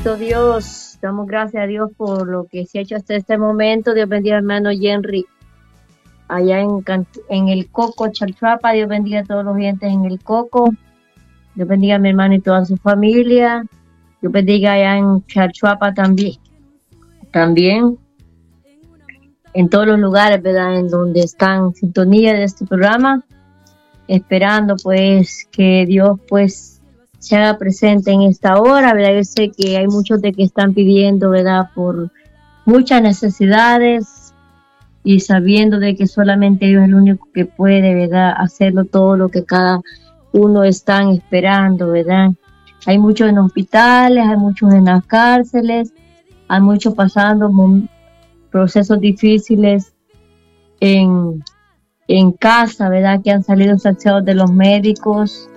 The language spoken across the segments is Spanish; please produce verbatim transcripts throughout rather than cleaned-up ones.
Bendito Dios, damos gracias a Dios por lo que se ha hecho hasta este momento. Dios bendiga al hermano Henry allá en, en el Coco, Chalchuapa. Dios bendiga a todos los oyentes en el Coco. Dios bendiga a mi hermano y toda su familia. Dios bendiga allá en Chalchuapa también. También en todos los lugares, ¿verdad? En donde están en sintonía de este programa. Esperando pues que Dios pues se haga presente en esta hora, ¿verdad? Yo sé que hay muchos de que están pidiendo, ¿verdad? Por muchas necesidades y sabiendo de que solamente Dios es el único que puede, ¿verdad? Hacerlo todo lo que cada uno están esperando, ¿verdad? Hay muchos en hospitales, hay muchos en las cárceles, hay muchos pasando procesos difíciles en, en casa, ¿verdad? Que han salido saciados de los médicos,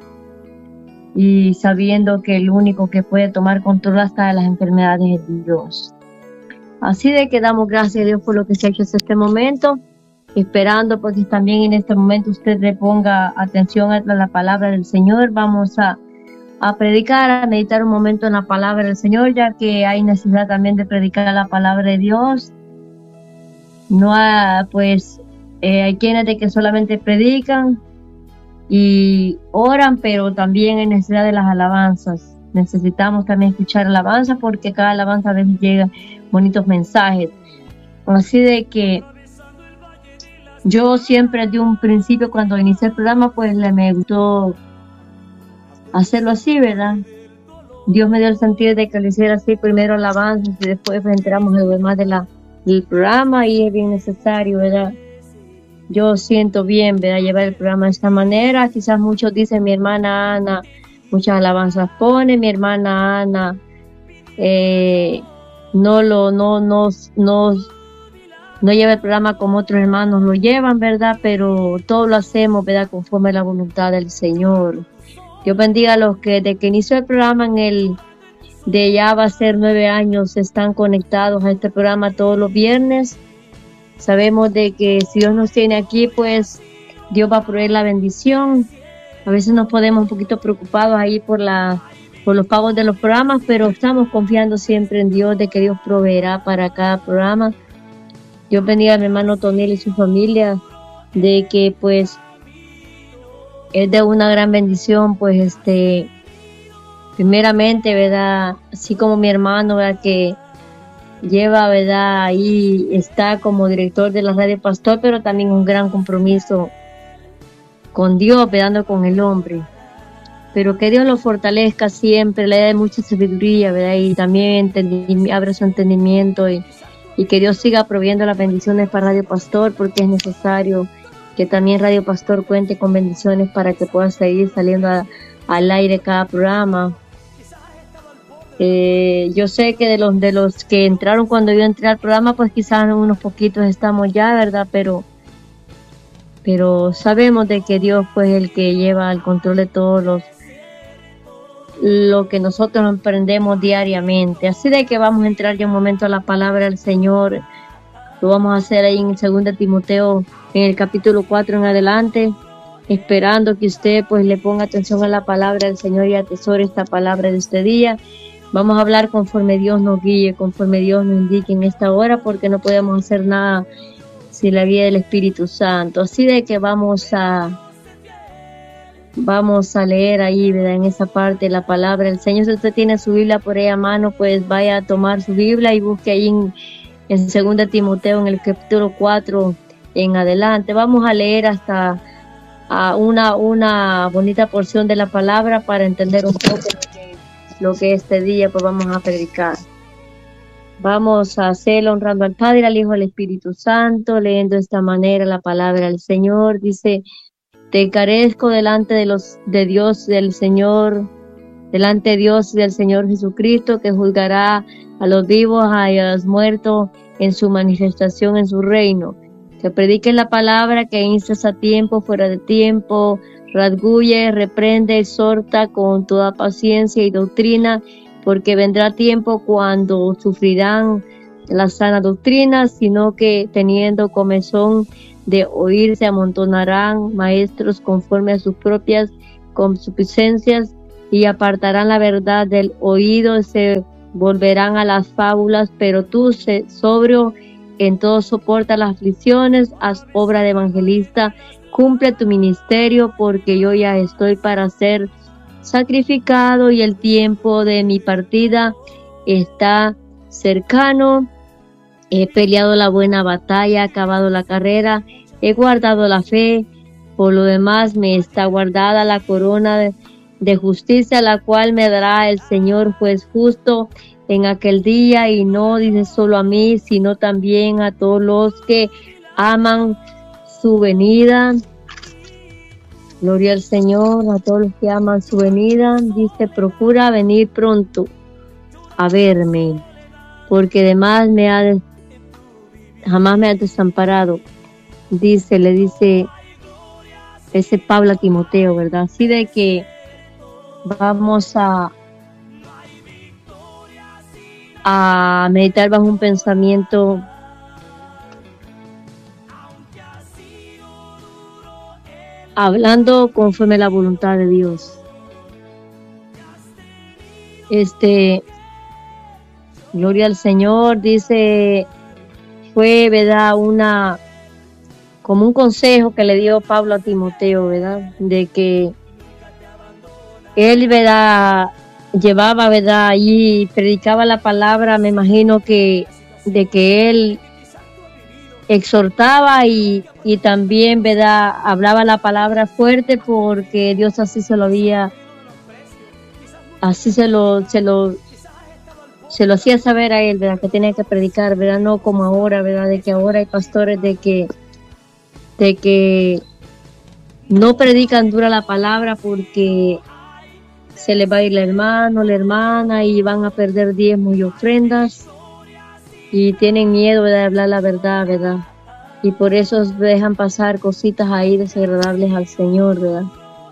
y sabiendo que el único que puede tomar control hasta de las enfermedades es Dios. Así de que damos gracias a Dios por lo que se ha hecho hasta este momento, esperando porque también en este momento usted le ponga atención a la palabra del Señor. Vamos a, a predicar, a meditar un momento en la palabra del Señor, ya que hay necesidad también de predicar la palabra de Dios. No hay, pues, eh, hay quienes de que solamente predican y oran, pero también hay necesidad de las alabanzas. Necesitamos también escuchar alabanza porque cada alabanza a veces llega bonitos mensajes. Así de que yo siempre de un principio cuando inicié el programa pues le me gustó hacerlo así, ¿verdad? Dios me dio el sentido de que lo hiciera así, primero alabanza y después pues, entramos en lo demás de la, del programa, y es bien necesario, ¿verdad? Yo siento bien, ¿verdad? Llevar el programa de esta manera. Quizás muchos dicen, mi hermana Ana, muchas alabanzas pone, mi hermana Ana eh, no lo, no, no, no, no lleva el programa como otros hermanos lo llevan, ¿verdad? Pero todo lo hacemos, ¿verdad? Conforme a la voluntad del Señor. Dios bendiga a los que desde que inició el programa en el de ya va a ser nueve años, están conectados a este programa todos los viernes. Sabemos de que si Dios nos tiene aquí, pues Dios va a proveer la bendición. A veces nos podemos un poquito preocupados ahí por la por los pagos de los programas, pero estamos confiando siempre en Dios de que Dios proveerá para cada programa. Dios bendiga a mi hermano Toniel y su familia, de que pues es de una gran bendición, pues este primeramente, ¿verdad? Así como mi hermano, ¿verdad? Que lleva, ¿verdad? Ahí está como director de la Radio Pastor, pero también un gran compromiso con Dios, ¿verdad? Con el hombre. Pero que Dios lo fortalezca siempre, le dé mucha sabiduría, ¿verdad? Y también abre su entendimiento y, y que Dios siga proveyendo las bendiciones para Radio Pastor, porque es necesario que también Radio Pastor cuente con bendiciones para que pueda seguir saliendo a, al aire cada programa. Eh, yo sé que de los de los que entraron cuando yo entré al programa, pues quizás unos poquitos estamos ya, ¿verdad? Pero pero sabemos de que Dios pues es el que lleva el control de todos los lo que nosotros emprendemos diariamente. Así de que vamos a entrar ya un momento a la palabra del Señor. Lo vamos a hacer ahí en segunda Timoteo, en el capítulo cuatro en adelante, esperando que usted pues le ponga atención a la palabra del Señor y atesore esta palabra de este día. Vamos a hablar conforme Dios nos guíe, conforme Dios nos indique en esta hora, porque no podemos hacer nada sin la guía del Espíritu Santo. Así de que vamos a vamos a leer ahí, ¿verdad? En esa parte la palabra del Señor. Si usted tiene su Biblia por ahí a mano, pues vaya a tomar su Biblia y busque ahí en, en segunda Timoteo, en el capítulo cuatro en adelante. Vamos a leer hasta a una, una bonita porción de la palabra para entender un poco lo que este día pues vamos a predicar. Vamos a hacerlo honrando al Padre, al Hijo y al Espíritu Santo, leyendo de esta manera la palabra del Señor. Dice: te encarezco delante de los de Dios del Señor, delante de Dios y del Señor Jesucristo, que juzgará a los vivos y a los muertos en su manifestación en su reino. Que prediques la palabra, que instas a tiempo, fuera de tiempo, radgulle, reprende, exhorta con toda paciencia y doctrina, porque vendrá tiempo cuando sufrirán la sana doctrina, sino que teniendo comezón de oír se amontonarán maestros conforme a sus propias concupiscencias y apartarán la verdad del oído, se volverán a las fábulas, pero tú, sé sobrio en todo, soporta las aflicciones, haz obra de evangelista, cumple tu ministerio, porque yo ya estoy para ser sacrificado y el tiempo de mi partida está cercano. He peleado la buena batalla, he acabado la carrera, he guardado la fe. Por lo demás me está guardada la corona de, de justicia, la cual me dará el Señor juez justo en aquel día, y no dice solo a mí, sino también a todos los que aman su venida. Gloria al Señor, a todos los que aman su venida. Dice, procura venir pronto a verme, porque además me ha de, jamás me ha desamparado. Dice, le dice ese Pablo a Timoteo, ¿verdad? Así de que vamos a a meditar bajo un pensamiento hablando conforme a la voluntad de Dios. Este, gloria al Señor, dice, fue, ¿verdad?, una, como un consejo que le dio Pablo a Timoteo, ¿verdad?, de que él, ¿verdad?, llevaba, ¿verdad?, allí, predicaba la palabra, me imagino que, de que él exhortaba y, y también, ¿verdad?, hablaba la palabra fuerte, porque Dios así se lo había, así se lo, se lo, se lo hacía saber a él, ¿verdad?, que tenía que predicar, ¿verdad?, no como ahora, ¿verdad?, de que ahora hay pastores de que, de que no predican dura la palabra porque se les va a ir el hermano, la hermana, y van a perder diezmos y ofrendas, y tienen miedo de hablar la verdad, ¿verdad? Y por eso dejan pasar cositas ahí desagradables al Señor, ¿verdad?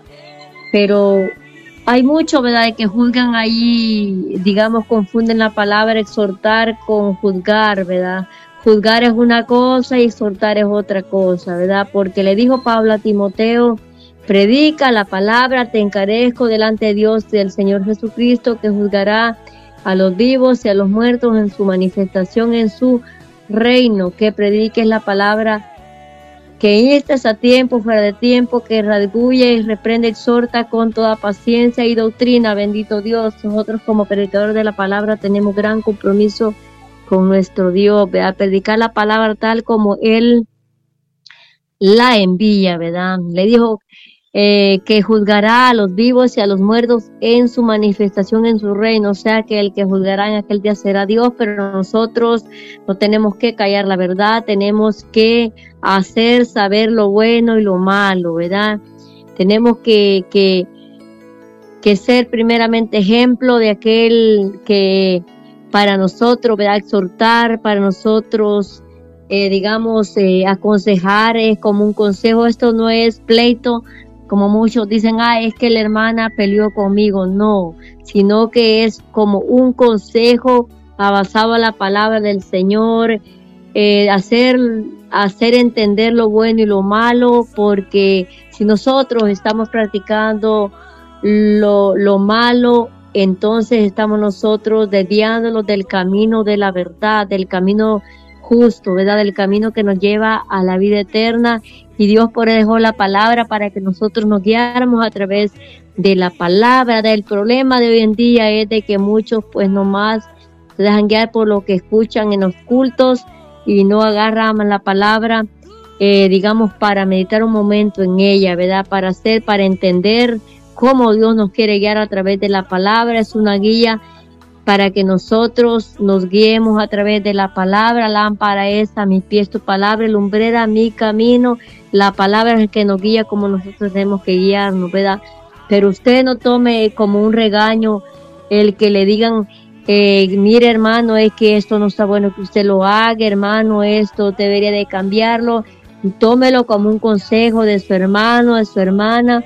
Pero hay mucho, ¿verdad?, que juzgan ahí, digamos, confunden la palabra exhortar con juzgar, ¿verdad? Juzgar es una cosa y exhortar es otra cosa, ¿verdad? Porque le dijo Pablo a Timoteo, predica la palabra, te encarezco delante de Dios, del Señor Jesucristo, que juzgará a los vivos y a los muertos en su manifestación en su reino, que prediques la palabra, que instes a tiempo, fuera de tiempo, que redarguye y reprende, exhorta con toda paciencia y doctrina. Bendito Dios, nosotros como predicadores de la palabra tenemos gran compromiso con nuestro Dios, ¿verdad? Predicar la palabra tal como Él la envía, ¿verdad? Le dijo eh, que juzgará a los vivos y a los muertos en su manifestación en su reino, o sea que el que juzgará en aquel día será Dios, pero nosotros no tenemos que callar la verdad, tenemos que hacer saber lo bueno y lo malo, ¿verdad? Tenemos que, que, que ser primeramente ejemplo de aquel que para nosotros, ¿verdad?, exhortar, para nosotros, eh, digamos, eh, aconsejar, es como un consejo. Esto no es pleito, como muchos dicen, ah, es que la hermana peleó conmigo. No, sino que es como un consejo basado a la palabra del Señor, eh, hacer, hacer entender lo bueno y lo malo, porque si nosotros estamos practicando lo, lo malo, entonces estamos nosotros desviándonos del camino de la verdad, del camino justo, ¿verdad?, del camino que nos lleva a la vida eterna. Y Dios por eso dejó la palabra para que nosotros nos guiáramos a través de la palabra. El problema de hoy en día es de que muchos pues nomás se dejan guiar por lo que escuchan en los cultos y no agarran la palabra, eh, digamos, para meditar un momento en ella, ¿verdad?, para hacer, para entender cómo Dios nos quiere guiar a través de la palabra. Es una guía para que nosotros nos guiemos a través de la palabra. Lámpara es a mis pies tu palabra, lumbrera mi camino. La palabra es el que nos guía como nosotros tenemos que guiarnos, ¿verdad? Pero usted no tome como un regaño el que le digan, eh, mire hermano, es que esto no está bueno que usted lo haga, hermano, esto debería de cambiarlo. Tómelo como un consejo de su hermano, de su hermana,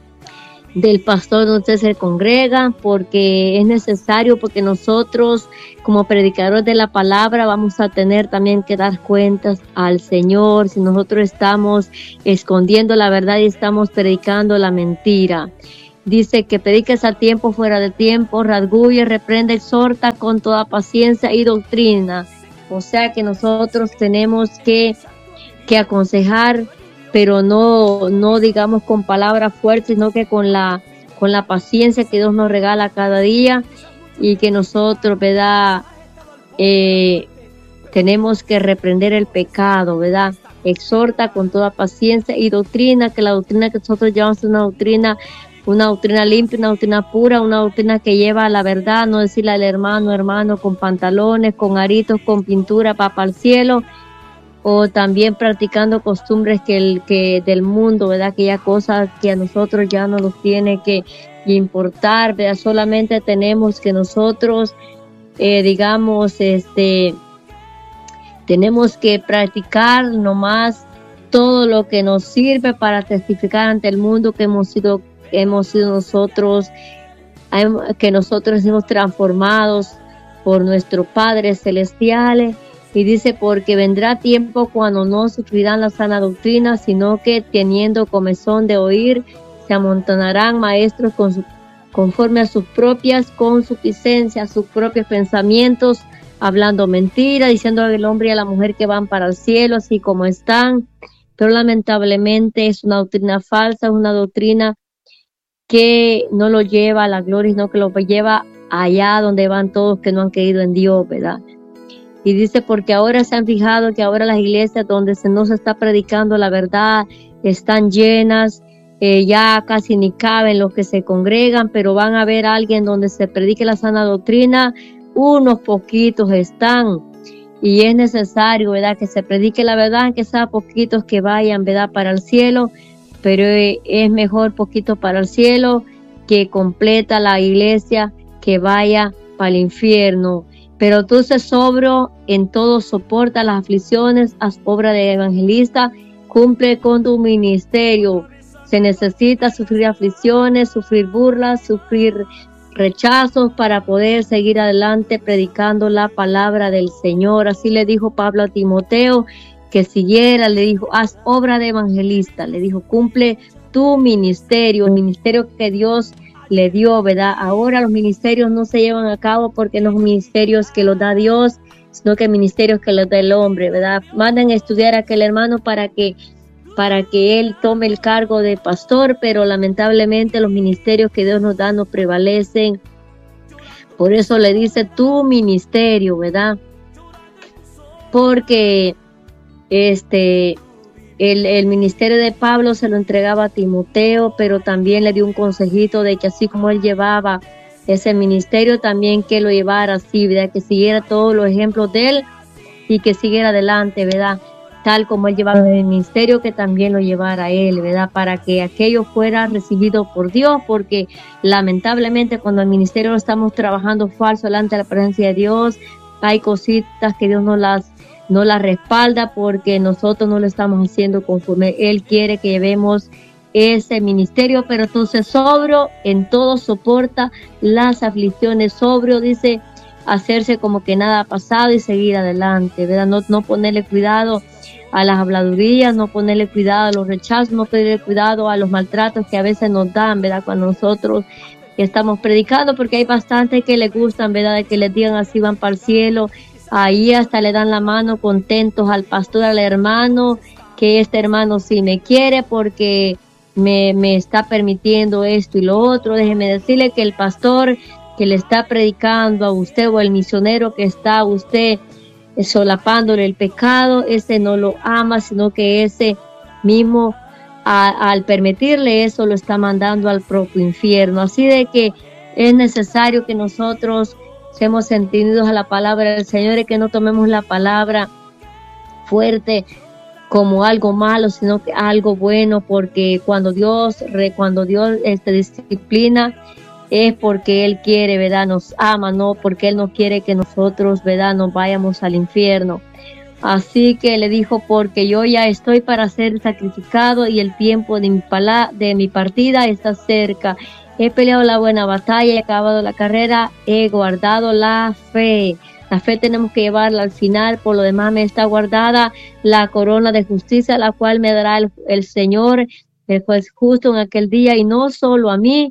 del pastor donde usted se congrega, porque es necesario, porque nosotros como predicadores de la palabra vamos a tener también que dar cuentas al Señor si nosotros estamos escondiendo la verdad y estamos predicando la mentira. dice que prediques a tiempo, fuera de tiempo, rasguye, reprende, exhorta con toda paciencia y doctrina. O sea que nosotros tenemos que, que aconsejar, pero no, no digamos con palabras fuertes, sino que con la, con la paciencia que Dios nos regala cada día, y que nosotros, ¿verdad? Eh, tenemos que reprender el pecado, ¿verdad? Exhorta con toda paciencia y doctrina, que la doctrina que nosotros llevamos es una doctrina, una doctrina limpia, una doctrina pura, una doctrina que lleva a la verdad, no decirle al hermano, hermano, con pantalones, con aritos, con pintura, papa al cielo, o también practicando costumbres que el que del mundo, ¿verdad? Aquella cosa que a nosotros ya no nos tiene que importar, ¿verdad? Solamente tenemos que nosotros, eh, digamos, este, tenemos que practicar nomás todo lo que nos sirve para testificar ante el mundo que hemos sido, que hemos sido nosotros, que nosotros hemos transformados por nuestro Padre Celestial. Y dice, porque vendrá tiempo cuando no sufrirán la sana doctrina, sino que teniendo comezón de oír, se amontonarán maestros con su, conforme a sus propias concupiscencias, sus propios pensamientos, hablando mentira, diciendo al hombre y a la mujer que van para el cielo, así como están. Pero lamentablemente es una doctrina falsa, es una doctrina que no lo lleva a la gloria, sino que lo lleva allá donde van todos que no han creído en Dios, ¿verdad? Y dice, porque ahora se han fijado que ahora las iglesias donde se no se está predicando la verdad están llenas, eh, ya casi ni caben los que se congregan, pero van a ver a alguien donde se predique la sana doctrina, unos poquitos están, y es necesario, ¿verdad?, que se predique la verdad, aunque sea poquitos que vayan, ¿verdad?, para el cielo, pero es mejor poquito para el cielo que completa la iglesia que vaya para el infierno. Pero tú sé sobrio en todo, soporta las aflicciones, haz obra de evangelista, cumple con tu ministerio. Se necesita sufrir aflicciones, sufrir burlas, sufrir rechazos para poder seguir adelante predicando la palabra del Señor. Así le dijo Pablo a Timoteo, que siguiera, le dijo, haz obra de evangelista, le dijo, cumple tu ministerio, el ministerio que Dios le dio, ¿verdad? Ahora los ministerios no se llevan a cabo porque no son ministerios que los da Dios, sino que ministerios que los da el hombre, ¿verdad? Mandan a estudiar a aquel hermano para que, para que él tome el cargo de pastor, pero lamentablemente los ministerios que Dios nos da no prevalecen. Por eso le dice tu ministerio, ¿verdad? Porque este... El, el ministerio de Pablo se lo entregaba a Timoteo, pero también le dio un consejito de que así como él llevaba ese ministerio, también que lo llevara así, ¿verdad? Que siguiera todos los ejemplos de él y que siguiera adelante, ¿verdad? Tal como él llevaba el ministerio, que también lo llevara él, ¿verdad? Para que aquello fuera recibido por Dios, porque lamentablemente cuando el ministerio lo estamos trabajando falso delante de la presencia de Dios, hay cositas que Dios no las no la respalda porque nosotros no lo estamos haciendo conforme Él quiere que llevemos ese ministerio, pero entonces sobrio en todo, soporta las aflicciones, sobrio, dice, hacerse como que nada ha pasado y seguir adelante, ¿verdad? No, no ponerle cuidado a las habladurías, no ponerle cuidado a los rechazos, no ponerle cuidado a los maltratos que a veces nos dan, ¿verdad? Cuando nosotros estamos predicando, porque hay bastantes que les gustan, ¿verdad? De que les digan así van para el cielo. Ahí hasta le dan la mano contentos al pastor, al hermano, que este hermano sí me quiere porque me, me está permitiendo esto y lo otro. Déjeme decirle que el pastor que le está predicando a usted o el misionero que está a usted solapándole el pecado, ese no lo ama, sino que ese mismo a, al permitirle eso lo está mandando al propio infierno. Así de que es necesario que nosotros seamos entendidos a la palabra del Señor y que no tomemos la palabra fuerte como algo malo, sino que algo bueno, porque cuando Dios, cuando Dios este, disciplina es porque Él quiere, ¿verdad? Nos ama, no porque Él no quiere que nosotros, ¿verdad?, nos vayamos al infierno. Así que le dijo, porque yo ya estoy para ser sacrificado y el tiempo de mi, pala de mi partida está cerca. He peleado la buena batalla, he acabado la carrera, he guardado la fe. La fe tenemos que llevarla al final, por lo demás me está guardada la corona de justicia, la cual me dará el, el Señor, el juez justo en aquel día, y no solo a mí,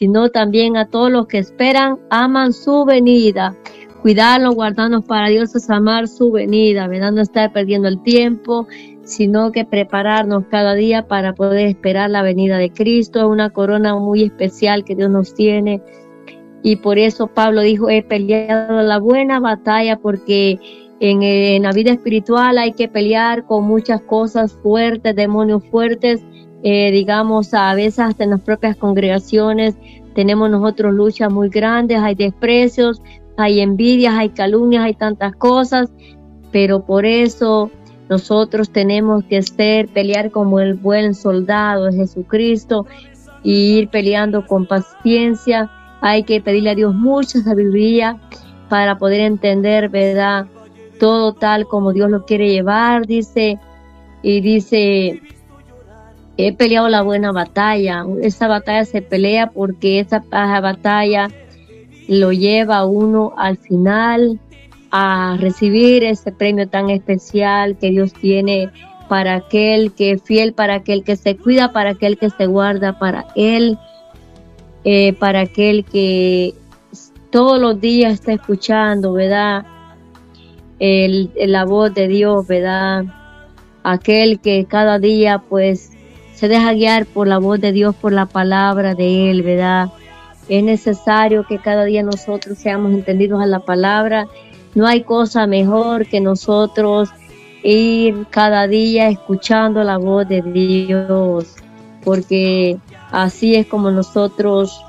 sino también a todos los que esperan, aman su venida. Cuidarnos, guardarnos para Dios es amar su venida, ¿verdad? No estar perdiendo el tiempo, sino que prepararnos cada día para poder esperar la venida de Cristo. Es una corona muy especial que Dios nos tiene. Y por eso Pablo dijo, he peleado la buena batalla, porque en, en la vida espiritual hay que pelear con muchas cosas fuertes, demonios fuertes, eh, digamos, a veces hasta en las propias congregaciones tenemos nosotros luchas muy grandes, hay desprecios, hay envidias, hay calumnias, hay tantas cosas, pero por eso nosotros tenemos que ser, pelear como el buen soldado de Jesucristo y ir peleando con paciencia. Hay que pedirle a Dios mucha sabiduría para poder entender, ¿verdad?, todo tal como Dios lo quiere llevar, dice, y dice, he peleado la buena batalla. Esa batalla se pelea porque esa batalla lo lleva a uno al final a recibir ese premio tan especial que Dios tiene para aquel que es fiel, para aquel que se cuida, para aquel que se guarda, para él, eh, para aquel que todos los días está escuchando, ¿verdad?, el, la voz de Dios, ¿verdad?, aquel que cada día pues se deja guiar por la voz de Dios, por la palabra de Él, ¿verdad? Es necesario que cada día nosotros seamos entendidos a la palabra. No hay cosa mejor que nosotros ir cada día escuchando la voz de Dios, porque así es como nosotros,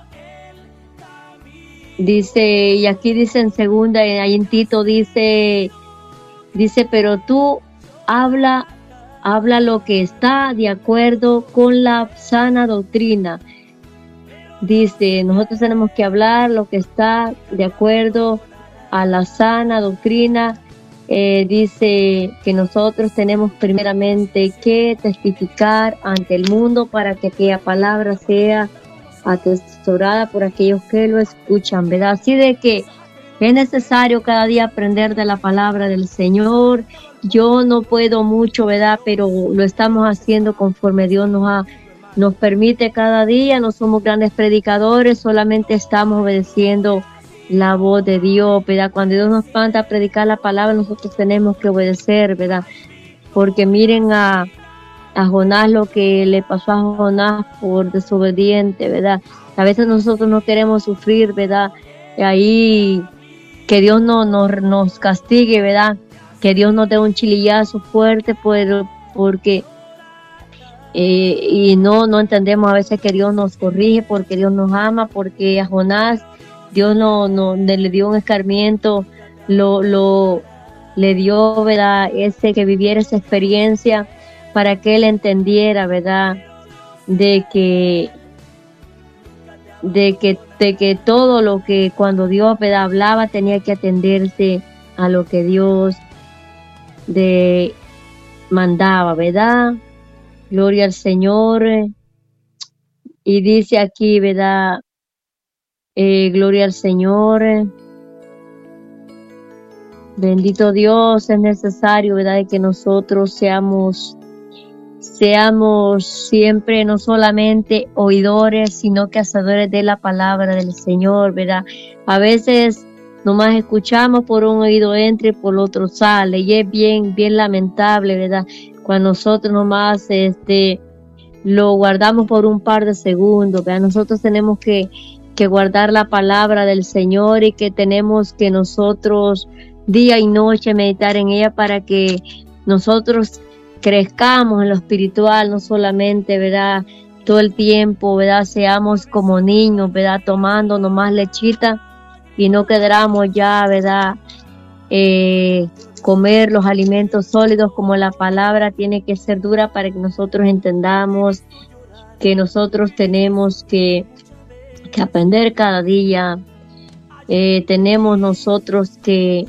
dice, y aquí dice en segunda, ahí en Tito dice, dice, pero tú habla, habla lo que está de acuerdo con la sana doctrina. Dice, nosotros tenemos que hablar lo que está de acuerdo a la sana doctrina. Eh, dice que nosotros tenemos primeramente que testificar ante el mundo para que aquella palabra sea atesorada por aquellos que lo escuchan, ¿verdad? Así de que es necesario cada día aprender de la palabra del Señor. Yo no puedo mucho, ¿verdad?, pero lo estamos haciendo conforme Dios nos ha nos permite cada día. No somos grandes predicadores, solamente estamos obedeciendo la voz de Dios, ¿verdad? Cuando Dios nos manda a predicar la palabra, nosotros tenemos que obedecer, ¿verdad? Porque miren a, a Jonás, lo que le pasó a Jonás por desobediente, ¿verdad? A veces nosotros no queremos sufrir, ¿verdad? Y ahí que Dios no, no, nos castigue, ¿verdad? Que Dios nos dé un chilillazo fuerte, por, porque Eh, y no no entendemos a veces que Dios nos corrige, porque Dios nos ama, porque a Jonás Dios no, no le dio un escarmiento, lo lo le dio, ¿verdad?, ese que viviera esa experiencia para que él entendiera, ¿verdad?, de que de que de que todo lo que cuando Dios, ¿verdad?, hablaba tenía que atenderse a lo que Dios de mandaba, ¿verdad? Gloria al Señor. Y dice aquí, ¿verdad? Eh, gloria al Señor. Bendito Dios, es necesario, ¿verdad?, de que nosotros seamos, seamos siempre no solamente oidores, sino que hacedores de la palabra del Señor, ¿verdad? A veces nomás escuchamos, por un oído entra y por el otro sale, y es bien, bien lamentable, ¿verdad?, cuando nosotros nomás este, lo guardamos por un par de segundos, ¿verdad? Nosotros tenemos que, que guardar la palabra del Señor, y que tenemos que nosotros día y noche meditar en ella para que nosotros crezcamos en lo espiritual, no solamente, ¿verdad?, todo el tiempo, ¿verdad?, seamos como niños, ¿verdad?, tomando nomás lechita y no quedamos ya, ¿verdad?, eh, comer los alimentos sólidos, como la palabra tiene que ser dura para que nosotros entendamos que nosotros tenemos que, que aprender cada día. Eh, tenemos nosotros que,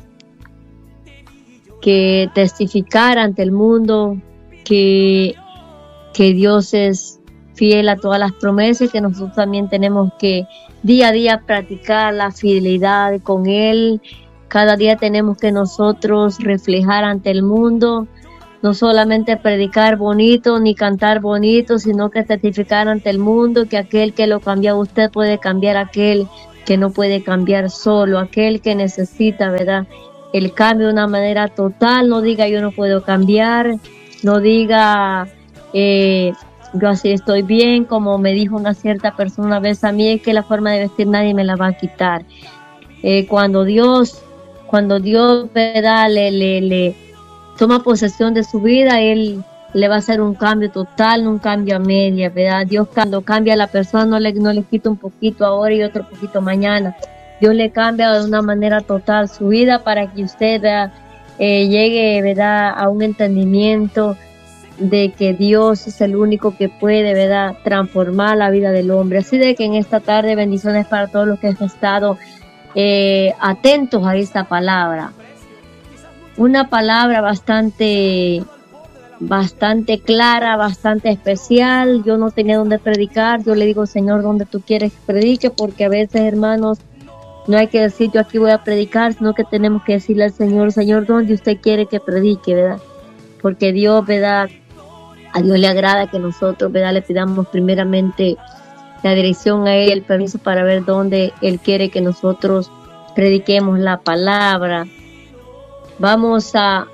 que testificar ante el mundo que, que Dios es fiel a todas las promesas, y que nosotros también tenemos que día a día practicar la fidelidad con Él. Cada día tenemos que nosotros reflejar ante el mundo no solamente predicar bonito ni cantar bonito, sino que testificar ante el mundo que aquel que lo cambia a usted puede cambiar a aquel que no puede cambiar solo, aquel que necesita, ¿verdad?, el cambio de una manera total. No diga yo no puedo cambiar, no diga eh, yo así estoy bien, como me dijo una cierta persona una vez a mí, es que la forma de vestir nadie me la va a quitar. Eh, cuando Dios, cuando Dios, ¿verdad?, le, le, le toma posesión de su vida, Él le va a hacer un cambio total, no un cambio a media, ¿verdad? Dios cuando cambia a la persona no le, no le quita un poquito ahora y otro poquito mañana. Dios le cambia de una manera total su vida para que usted eh, llegue, ¿verdad?, a un entendimiento de que Dios es el único que puede, ¿verdad?, transformar la vida del hombre. Así de que en esta tarde bendiciones para todos los que han estado eh, atentos a esta palabra. Una palabra bastante, bastante clara, bastante especial. Yo no tenía dónde predicar. Yo le digo, Señor, ¿dónde tú quieres que predique? Porque a veces, hermanos, no hay que decir yo aquí voy a predicar, sino que tenemos que decirle al Señor, Señor, ¿dónde usted quiere que predique, verdad? Porque Dios, ¿verdad?, a Dios le agrada que nosotros, ¿verdad?, le pidamos primeramente la dirección a Él, el permiso para ver dónde Él quiere que nosotros prediquemos la palabra. Vamos a,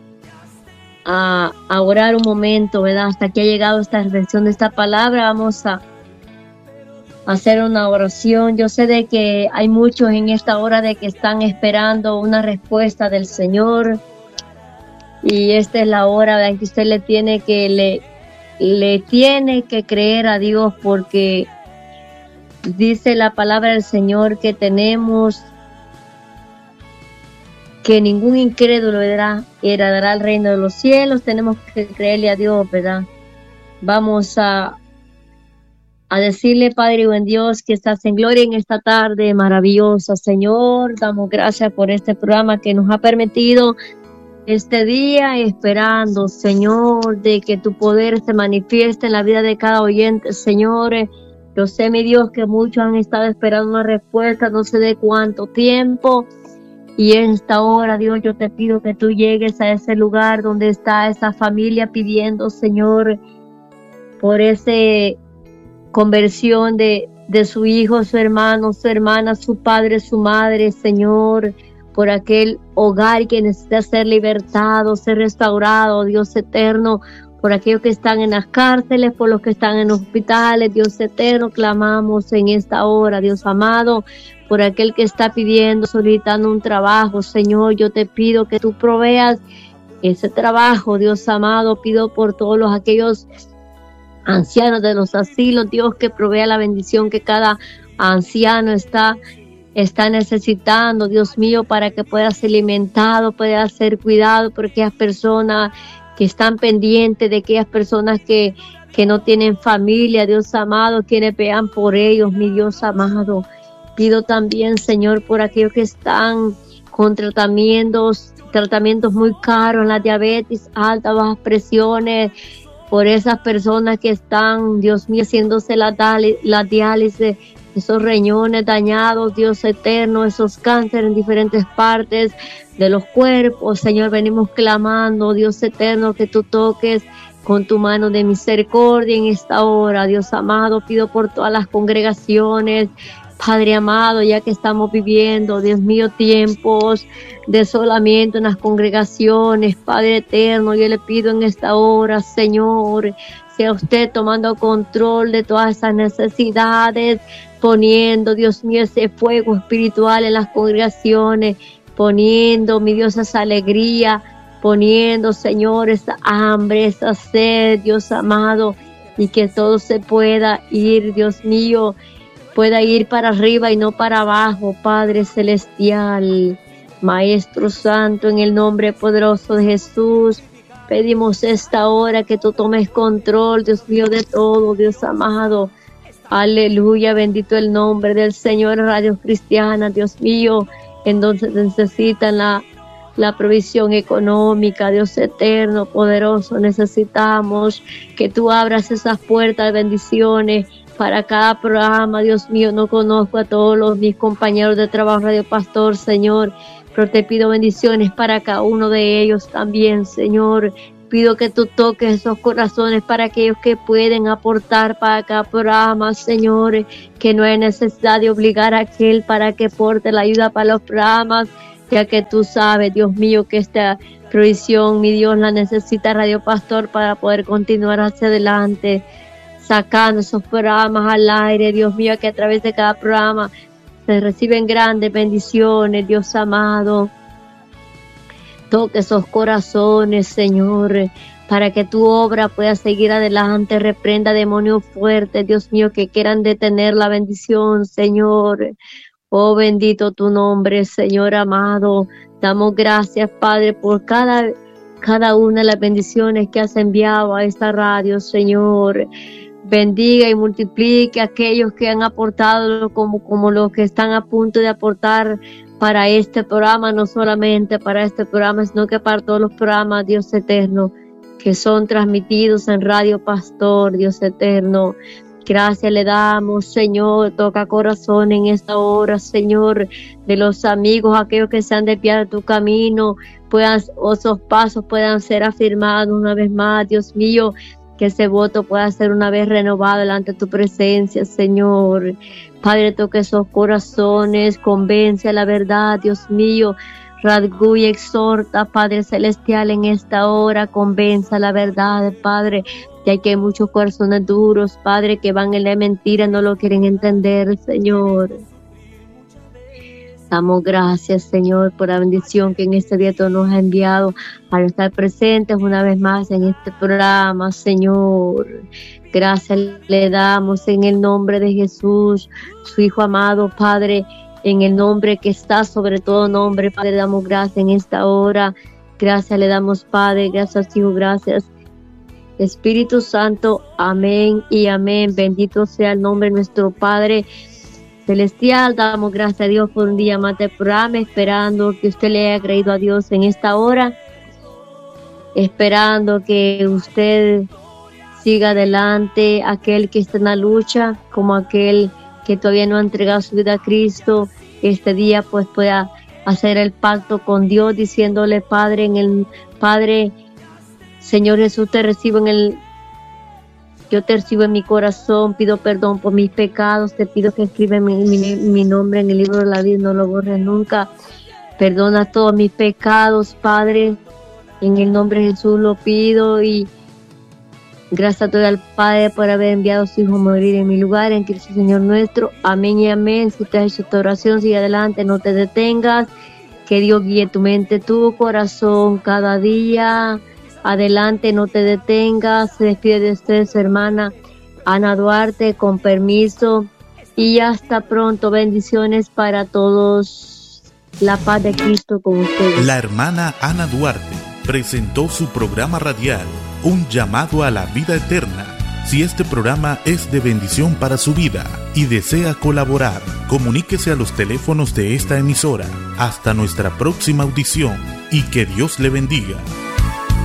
a, a orar un momento, ¿verdad? Hasta que ha llegado esta reflexión de esta palabra, vamos a hacer una oración. Yo sé de que hay muchos en esta hora de que están esperando una respuesta del Señor, y esta es la hora en que usted le tiene que le, le tiene que creer a Dios, porque dice la palabra del Señor que tenemos que ningún incrédulo heredará, heredará el reino de los cielos. Tenemos que creerle a Dios, ¿verdad? Vamos a, a decirle, Padre buen Dios, que estás en gloria en esta tarde maravillosa, Señor. Damos gracias por este programa que nos ha permitido este día, esperando, Señor, de que tu poder se manifieste en la vida de cada oyente, Señor. Yo sé, mi Dios, que muchos han estado esperando una respuesta, no sé de cuánto tiempo. Y en esta hora, Dios, yo te pido que tú llegues a ese lugar donde está esa familia pidiendo, Señor, por esa conversión de, de su hijo, su hermano, su hermana, su padre, su madre, Señor, por aquel hogar que necesita ser libertado, ser restaurado, Dios eterno, por aquellos que están en las cárceles, por los que están en hospitales, Dios eterno, clamamos en esta hora, Dios amado, por aquel que está pidiendo, solicitando un trabajo, Señor, yo te pido que tú proveas ese trabajo, Dios amado. Pido por todos los aquellos ancianos de los asilos, Dios, que provea la bendición que cada anciano está, está necesitando, Dios mío, para que pueda ser alimentado, pueda ser cuidado por aquellas personas que están pendientes, de aquellas personas que, que no tienen familia, Dios amado, quienes vean por ellos, mi Dios amado. Pido también, Señor, por aquellos que están con tratamientos, tratamientos muy caros, la diabetes alta, bajas presiones, por esas personas que están, Dios mío, haciéndose la, la diálisis, esos riñones dañados, Dios eterno, esos cánceres en diferentes partes de los cuerpos, Señor, venimos clamando, Dios eterno, que tú toques con tu mano de misericordia en esta hora, Dios amado. Pido por todas las congregaciones, Padre amado, ya que estamos viviendo, Dios mío, tiempos de solamiento en las congregaciones, Padre eterno, yo le pido en esta hora, Señor, sea usted tomando control de todas esas necesidades, poniendo, Dios mío, ese fuego espiritual en las congregaciones, poniendo, mi Dios, esa alegría, poniendo, Señor, esa hambre, esa sed, Dios amado, y que todo se pueda ir, Dios mío, pueda ir para arriba y no para abajo, Padre celestial, Maestro Santo, en el nombre poderoso de Jesús, pedimos esta hora que tú tomes control, Dios mío, de todo, Dios amado. Aleluya, bendito el nombre del Señor. Radio Cristiana, Dios mío, en donde necesitan la, la provisión económica, Dios eterno, poderoso, necesitamos que tú abras esas puertas de bendiciones para cada programa, Dios mío. No conozco a todos los mis compañeros de trabajo, Radio Pastor, Señor, pero te pido bendiciones para cada uno de ellos también, Señor. pido que tú toques esos corazones para aquellos que pueden aportar para cada programa, Señor, que no hay necesidad de obligar a aquel para que aporte la ayuda para los programas, ya que tú sabes, Dios mío, que esta provisión, mi Dios, la necesita Radio Pastor para poder continuar hacia adelante, sacando esos programas al aire, Dios mío, que a través de cada programa se reciben grandes bendiciones, Dios amado. Toque esos corazones, Señor, para que tu obra pueda seguir adelante. Reprenda demonios fuertes, Dios mío, que quieran detener la bendición, Señor. Oh, bendito tu nombre, Señor amado. Damos gracias, Padre, por cada, cada una de las bendiciones que has enviado a esta radio, Señor. Bendiga y multiplique a aquellos que han aportado como, como los que están a punto de aportar para este programa, no solamente para este programa, sino que para todos los programas, Dios eterno, que son transmitidos en Radio Pastor, Dios eterno. Gracias le damos, Señor, toca corazón en esta hora, Señor, de los amigos, aquellos que se han desviado de tu camino, puedan, o esos pasos puedan ser afirmados una vez más, Dios mío, que ese voto pueda ser una vez renovado delante de tu presencia, Señor. Padre, toque esos corazones, convence a la verdad, Dios mío. Radguya, exhorta, Padre Celestial, en esta hora, convence a la verdad, Padre, ya que hay muchos corazones duros, Padre, que van en la mentira, no lo quieren entender, Señor. Damos gracias, Señor, por la bendición que en este día tú nos has enviado para estar presentes una vez más en este programa, Señor. Gracias le damos en el nombre de Jesús, su Hijo amado, Padre, en el nombre que está sobre todo nombre, Padre, damos gracias en esta hora. Gracias le damos, Padre, gracias, Hijo, gracias. Espíritu Santo, amén y amén. Bendito sea el nombre de nuestro Padre Celestial. Damos gracias a Dios por un día más de programa, esperando que usted le haya creído a Dios en esta hora, esperando que usted siga adelante, aquel que está en la lucha, como aquel que todavía no ha entregado su vida a Cristo, este día pues pueda hacer el pacto con Dios, diciéndole, Padre, en el Padre, Señor Jesús, te recibo en el Yo te recibo en mi corazón, pido perdón por mis pecados, te pido que escribe mi, mi, mi nombre en el libro de la vida, no lo borres nunca. Perdona todos mis pecados, Padre, en el nombre de Jesús lo pido, y gracias a todo al Padre por haber enviado a su Hijo a morir en mi lugar, en Cristo Señor nuestro. Amén y amén. Si te has hecho esta oración, sigue adelante, no te detengas. Que Dios guíe tu mente, tu corazón cada día. Adelante, no te detengas. Se despide de ustedes, hermana Ana Duarte, con permiso. Y hasta pronto. Bendiciones para todos. La paz de Cristo con ustedes. La hermana Ana Duarte presentó su programa radial, Un llamado a la vida eterna. Si este programa es de bendición para su vida y desea colaborar, comuníquese a los teléfonos de esta emisora. Hasta nuestra próxima audición y que Dios le bendiga.